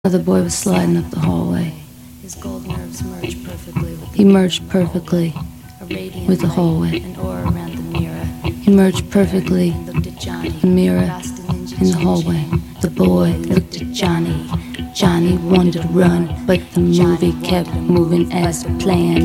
The boy was sliding up the hallway. His gold nerves merged perfectly with He merged perfectly with the hallway. an aura around the mirror. He merged perfectly Looked at Johnny. the mirror Fast and ninja in the hallway. The boy looked at Johnny. Johnny wanted to run, but the movie kept moving as planned.